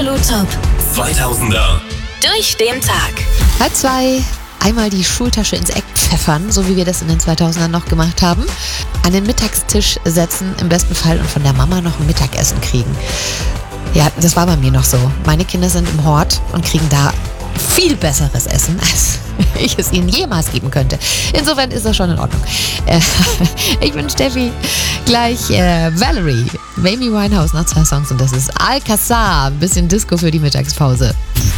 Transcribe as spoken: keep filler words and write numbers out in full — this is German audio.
Absolut Top zweitausender. Durch den Tag. Halb zwei. Einmal die Schultasche ins Eck pfeffern, so wie wir das in den zweitausendern noch gemacht haben. An den Mittagstisch setzen im besten Fall und von der Mama noch ein Mittagessen kriegen. Ja, das war bei mir noch so. Meine Kinder sind im Hort und kriegen da viel besseres Essen, als ich es ihnen jemals geben könnte. Insofern ist das schon in Ordnung. Äh, ich bin Steffi. Gleich äh, Valerie, Amy Winehouse nach zwei Songs und das ist Alcazar. Ein bisschen Disco für die Mittagspause.